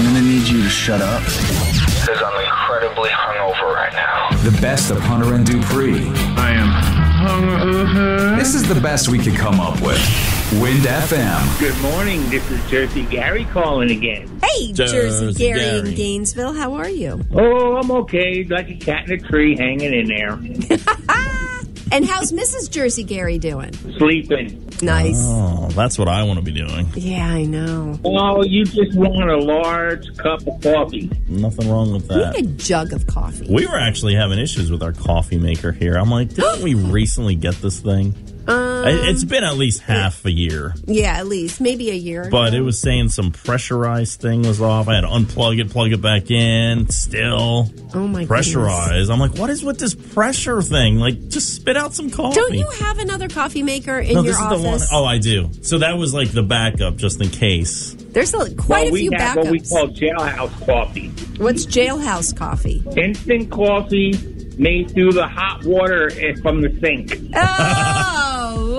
I'm gonna need you to shut up. Because I'm incredibly hungover right now. The best of Hunter and Dupree. I am hungover. This is the best we could come up with. Wind FM. Good morning. This is Jersey Gary calling again. Hey, Jersey Gary in Gainesville. How are you? Oh, I'm okay. Like a cat in a tree hanging in there. And how's Mrs. Jersey Gary doing? Sleeping. Nice. Oh, that's what I want to be doing. Yeah, I know. Oh, you just want a large cup of coffee. Nothing wrong with You that. need a jug of coffee. We were actually having issues with our coffee maker here. I'm like, didn't we recently get this thing? It's been at least half a year. Yeah, at least. Maybe a year. But it was saying some pressurized thing was off. I had to unplug it, plug it back in. Still Oh, my pressurized. goodness. I'm like, what is with this pressure thing? Like, just spit out some coffee. Don't you have another coffee maker in your this is office? the one. Oh, I do. So that was like the backup just in case. There's quite a few we have backups. what we call jailhouse coffee. What's jailhouse coffee? Instant coffee made through the hot water from the sink. Oh,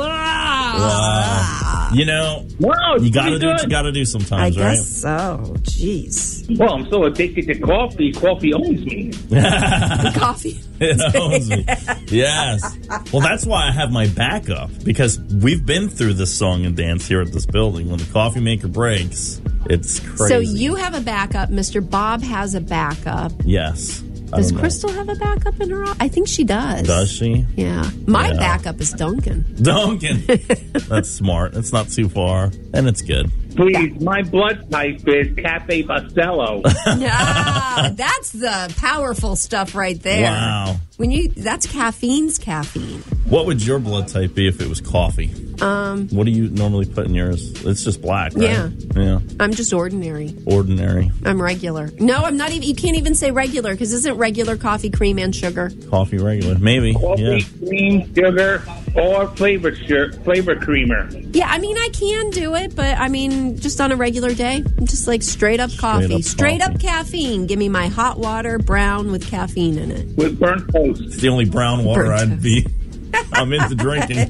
wow. You know, Wow, you gotta pretty do what you good. gotta do I sometimes, right? guess so. Jeez. Well, I'm so addicted to coffee. Coffee owns me. Coffee. It owns me. Yes. Well, that's why I have my backup, because we've been through this song and dance here at this building. When the coffee maker breaks, it's crazy. So you have a backup. Mr. Bob has a backup. Yes. I Does don't know. Crystal have a backup in her office? I think she does. Does she? Yeah. My Yeah. backup is Duncan. Duncan. That's smart. It's not too far, and it's good. Please, my blood type is Cafe Bustelo. Ah, that's the powerful stuff right there. Wow. That's caffeine's caffeine. What would your blood type be if it was coffee? What do you normally put in yours? It's just black, right? Yeah. Yeah. I'm just ordinary. Ordinary. I'm regular. No, I'm not even. You can't even say regular because isn't regular coffee cream and sugar? Coffee regular. Maybe. Coffee, Yeah. cream, sugar, or flavor creamer. Yeah, I mean, I can do it, but I mean, just on a regular day, I'm just like straight up coffee. up Straight up coffee. caffeine. Give me my hot water, brown with caffeine in it. With burnt toast. It's the only brown water Burnt I'd toast. be. I'm into drinking.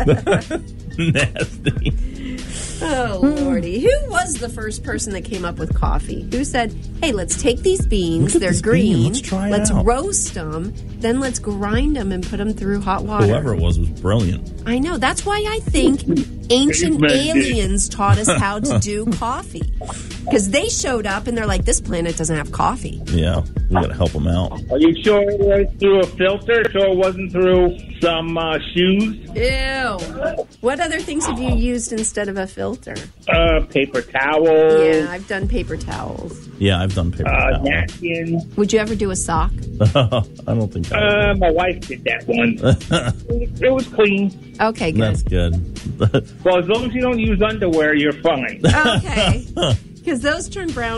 Nasty. Oh, Lordy. Who was the first person that came up with coffee? Who said, hey, let's take these beans, Look at they're this green, bean. Let's try it out." roast them, then let's grind them and put them through hot water. Whoever it was brilliant. I know. That's why I think ancient aliens taught us how to do coffee. Because they showed up and they're like, this planet doesn't have coffee. Yeah. We got to help them out. Are you sure it was through a filter? Sure it wasn't through some shoes? Ew. What other things have you used instead of a filter? Paper towel. Yeah, I've done paper towels. Yeah, I've done paper towel. Napkin. Would you ever do a sock? I don't think I would. My wife did that one. It was clean. Okay, good. That's good. Well, as long as you don't use underwear, you're fine. Okay. Because those turn brown